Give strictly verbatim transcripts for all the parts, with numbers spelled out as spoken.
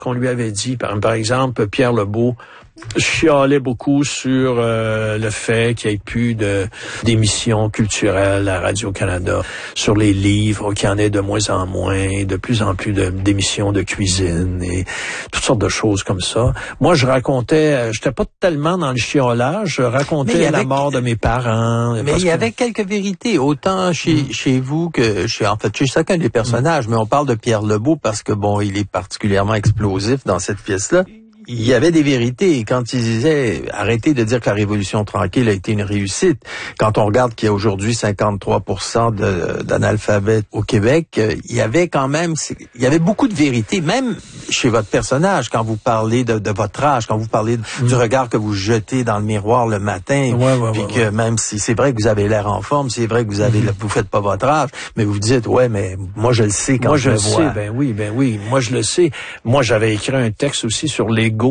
qu'on lui avait dit. Par, par exemple, Pierre Lebeau chialait beaucoup sur euh, le fait qu'il n'y ait plus de d'émissions culturelles à Radio-Canada, sur les livres, qu'il y en ait de moins en moins, de plus en plus de, d'émissions de cuisine et toutes sortes de choses comme ça. Moi, je racontais, euh, j'étais pas tellement dans le chiolage, je racontais avait, la mort de mes parents. Mais il y avait que... quelques vérités, autant chez mmh. chez vous que chez, en fait, chez chacun des personnages, mmh. mais on parle de Pierre Lebeau parce que, bon, il est particulièrement explosif dans cette pièce-là. Il y avait des vérités, et quand il disait « Arrêtez de dire que la Révolution tranquille a été une réussite », quand on regarde qu'il y a aujourd'hui cinquante-trois pour cent de, d'analphabètes au Québec, il y avait quand même, il y avait beaucoup de vérités, même chez votre personnage, quand vous parlez de, de votre âge, quand vous parlez de, mmh. du regard que vous jetez dans le miroir le matin, ouais, ouais, puis ouais, que ouais. même si c'est vrai que vous avez l'air en forme, c'est vrai que vous avez, mmh. vous faites pas votre âge, mais vous dites « Ouais, mais moi je le sais quand moi, je, je le sais, vois. » Ben oui, ben oui, moi je le sais. Moi, j'avais écrit un texte aussi sur l'ego.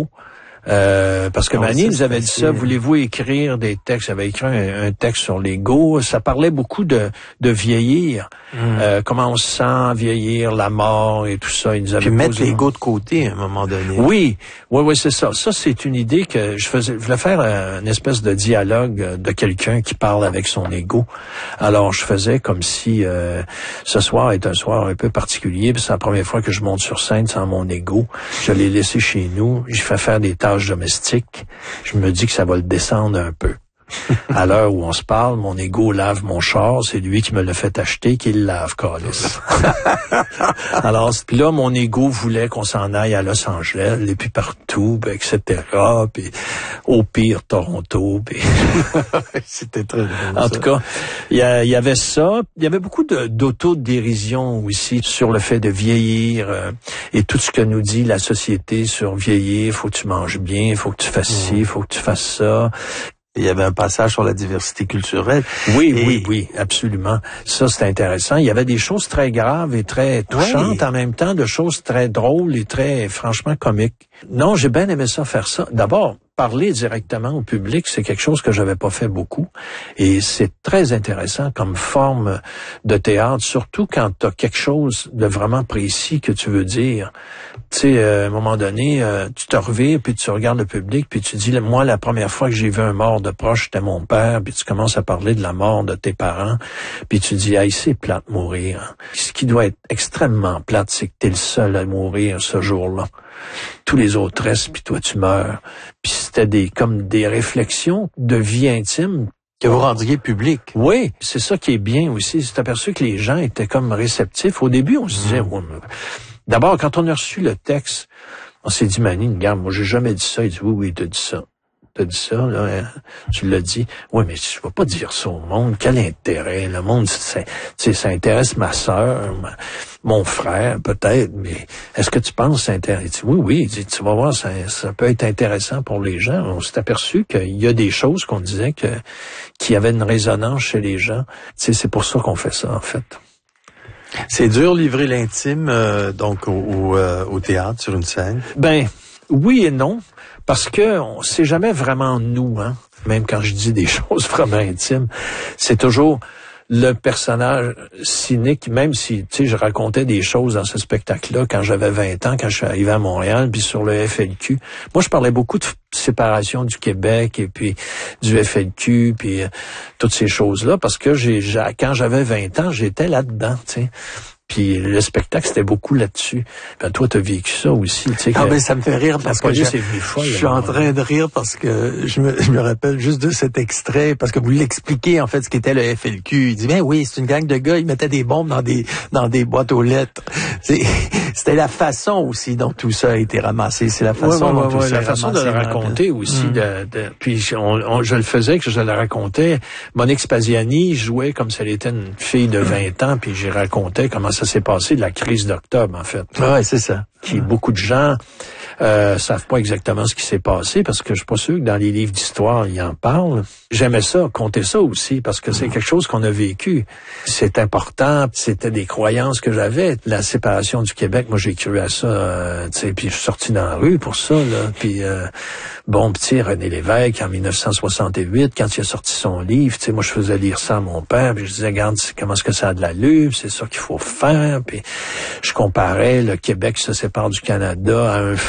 Euh, parce que oh, Manny nous avait dit ça, voulez-vous écrire des textes? J'avais écrit un, un texte sur l'ego. Ça parlait beaucoup de, de vieillir. Mm. Euh, comment on se sent vieillir, la mort et tout ça. Il nous avait Puis mettre posé... l'ego de côté à un moment donné. Oui, oui, oui, c'est ça. Ça, c'est une idée que je faisais. Je voulais faire une espèce de dialogue de quelqu'un qui parle avec son ego. Alors, je faisais comme si euh, ce soir est un soir un peu particulier. Puis c'est la première fois que je monte sur scène sans mon ego. Je l'ai laissé chez nous. J'ai fait faire des tâches domestique, je me dis que ça va le descendre un peu. À l'heure où on se parle, mon ego lave mon char, c'est lui qui me l'a fait acheter, qui le lave, câlisse. Alors, puis là, mon ego voulait qu'on s'en aille à Los Angeles, et puis partout, puis et cetera, puis au pire, Toronto, puis... C'était très drôle, En ça. tout cas, il y, y avait ça. Il y avait beaucoup de, d'autodérision aussi sur le fait de vieillir euh, et tout ce que nous dit la société sur vieillir. Faut que tu manges bien, faut que tu fasses ci, mmh. faut que tu fasses ça. Il y avait un passage sur la diversité culturelle. Oui, et... oui, oui, absolument. Ça, c'est intéressant. Il y avait des choses très graves et très touchantes oui. en même temps, de choses très drôles et très, franchement, comiques. Non, j'ai bien aimé ça, faire ça. D'abord, parler directement au public, c'est quelque chose que j'avais pas fait beaucoup. Et c'est très intéressant comme forme de théâtre, surtout quand tu as quelque chose de vraiment précis que tu veux dire. Tu sais, euh, à un moment donné, euh, tu te revires, puis tu regardes le public, puis tu dis, moi, la première fois que j'ai vu un mort de proche, c'était mon père, puis tu commences à parler de la mort de tes parents, puis tu dis, hey, c'est plate mourir. Ce qui doit être extrêmement plate, c'est que t'es le seul à mourir ce jour-là. Tous les autres restent, puis toi, tu meurs. Puis c'était des comme des réflexions de vie intime. Que vous rendriez public. Oui, c'est ça qui est bien aussi. C'est aperçu que les gens étaient comme réceptifs. Au début, on se disait... Mmh. Ouais, mais... D'abord, quand on a reçu le texte, on s'est dit, Manny, regarde, moi, j'ai jamais dit ça. Il dit, oui, oui, t'as dit ça. T'as dit ça, là, hein? Tu l'as dit. Oui, mais tu vas pas dire ça au monde. Quel intérêt? Le monde, c'est, c'est, ça intéresse ma sœur, ma, mon frère, peut-être, mais est-ce que tu penses que ça intéresse? Oui, oui, il dit, tu vas voir, ça, ça peut être intéressant pour les gens. On s'est aperçu qu'il y a des choses qu'on disait que, qui avaient une résonance chez les gens. Tu sais, c'est pour ça qu'on fait ça, en fait. C'est dur livrer l'intime, euh, donc, au, au, euh, au théâtre, sur une scène? Ben, oui et non. Parce que on sait jamais vraiment nous, hein. Même quand je dis des choses vraiment intimes, c'est toujours le personnage cynique, même si, tu sais, je racontais des choses dans ce spectacle-là quand j'avais vingt ans, quand je suis arrivé à Montréal, puis sur le F L Q. Moi, je parlais beaucoup de séparation du Québec et puis du F L Q, puis euh, toutes ces choses-là, parce que j'ai, j'ai quand j'avais vingt ans, j'étais là-dedans, tu sais. Puis le spectacle, c'était beaucoup là-dessus. Ben, toi, t'as vécu ça aussi, tu sais. Ah, ben, ça me fait rire parce que je, folle, je suis en train de rire parce que je me, je me rappelle juste de cet extrait parce que vous l'expliquez, en fait, ce qu'était le F L Q. Il dit, ben oui, c'est une gang de gars, ils mettaient des bombes dans des, dans des boîtes aux lettres. C'est, c'était la façon aussi dont tout ça a été ramassé. C'est la façon ouais, ouais, dont ouais, tout ouais, ça la façon de le raconter aussi. Mm. De, de, puis on, on, je le faisais, que je le racontais. Monique Spaziani jouait comme si elle était une fille de vingt ans, puis j'y racontais comment ça s'est passé de la crise d'octobre, en fait. Ouais, c'est ça. Qui ouais. Beaucoup de gens euh, savent pas exactement ce qui s'est passé parce que je suis pas sûr que dans les livres d'histoire, ils en parlent. J'aimais ça, compter ça aussi, parce que c'est quelque chose qu'on a vécu. C'est important, c'était des croyances que j'avais. La séparation du Québec, moi j'ai cru à ça, euh, tu sais, puis je suis sorti dans la rue pour ça, là. Puis euh, bon, petit René Lévesque, en dix-neuf cent soixante-huit, quand il a sorti son livre, tu sais, moi je faisais lire ça à mon père, puis je disais, regarde, comment est-ce que ça a de l'allure, c'est ça qu'il faut faire, puis je comparais le Québec se séparer départ du Canada à un